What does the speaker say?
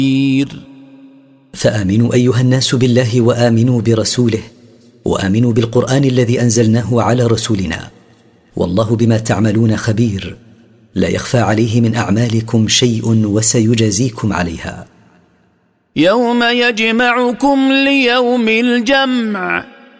فآمنوا أيها الناس بالله وآمنوا برسوله وآمنوا بالقرآن الذي أنزلناه على رسولنا، والله بما تعملون خبير، لا يخفى عليه من أعمالكم شيء وسيجازيكم عليها. يوم يجمعكم ليوم الجمع